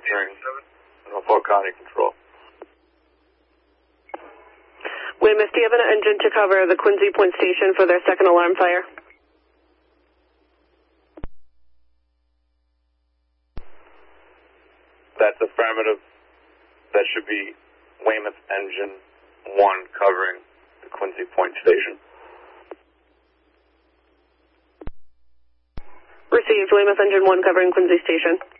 answering Norfolk County Control. Weymouth, do you have an engine to cover the Quincy Point Station for their second alarm fire? That's affirmative. That should be Weymouth Engine 1 covering the Quincy Point Station. Received. Weymouth Engine 1 covering Quincy Station.